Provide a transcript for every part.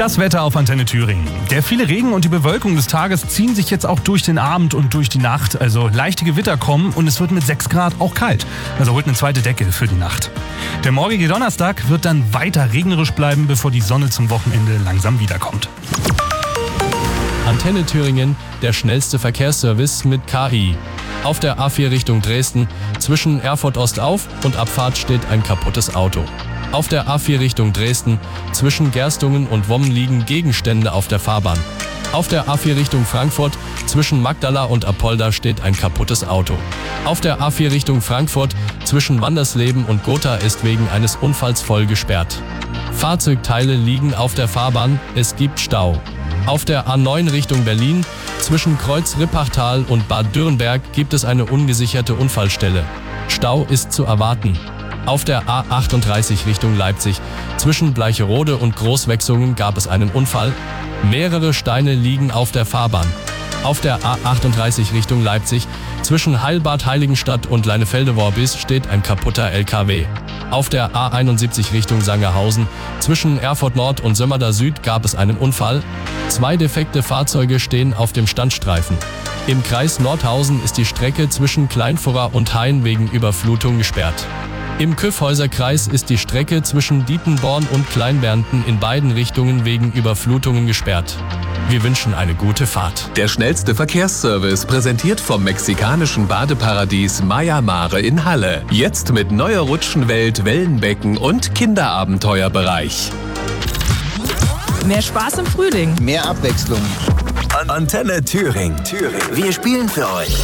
Das Wetter auf Antenne Thüringen. Der viele Regen und die Bewölkung des Tages ziehen sich jetzt auch durch den Abend und durch die Nacht. Also leichte Gewitter kommen und es wird mit 6 Grad auch kalt. Also holt eine zweite Decke für die Nacht. Der morgige Donnerstag wird dann weiter regnerisch bleiben, bevor die Sonne zum Wochenende langsam wiederkommt. Antenne Thüringen, der schnellste Verkehrsservice mit KI. Auf der A4 Richtung Dresden, zwischen Erfurt Ostauf und Abfahrt steht ein kaputtes Auto. Auf der A4 Richtung Dresden, zwischen Gerstungen und Wommen liegen Gegenstände auf der Fahrbahn. Auf der A4 Richtung Frankfurt, zwischen Magdala und Apolda steht ein kaputtes Auto. Auf der A4 Richtung Frankfurt, zwischen Wandersleben und Gotha ist wegen eines Unfalls voll gesperrt. Fahrzeugteile liegen auf der Fahrbahn, es gibt Stau. Auf der A9 Richtung Berlin, zwischen Kreuz-Rippachtal und Bad Dürrenberg gibt es eine ungesicherte Unfallstelle. Stau ist zu erwarten. Auf der A38 Richtung Leipzig, zwischen Bleicherode und Großwechsungen gab es einen Unfall. Mehrere Steine liegen auf der Fahrbahn. Auf der A38 Richtung Leipzig, zwischen Heilbad Heiligenstadt und Leinefelde-Worbis steht ein kaputter LKW. Auf der A71 Richtung Sangerhausen, zwischen Erfurt Nord und Sömmerda Süd gab es einen Unfall. 2 defekte Fahrzeuge stehen auf dem Standstreifen. Im Kreis Nordhausen ist die Strecke zwischen Kleinfurra und Hain wegen Überflutung gesperrt. Im Kyffhäuser-Kreis ist die Strecke zwischen Dietenborn und Kleinbernten in beiden Richtungen wegen Überflutungen gesperrt. Wir wünschen eine gute Fahrt. Der schnellste Verkehrsservice, präsentiert vom mexikanischen Badeparadies Maya Mare in Halle. Jetzt mit neuer Rutschenwelt, Wellenbecken und Kinderabenteuerbereich. Mehr Spaß im Frühling. Mehr Abwechslung. Antenne Thüringen. Wir spielen für euch.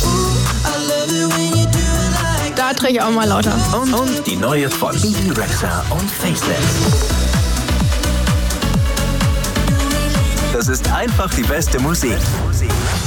Da drehe ich auch mal lauter. Und die neue von Bibi Rexha und Faceless. Das ist einfach die beste Musik.